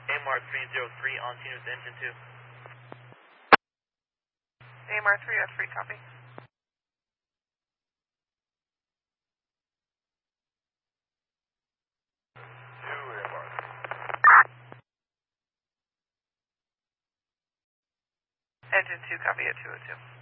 AMR 303 on scene with engine 2. AMR 303, copy. Engine 2, copy at 202.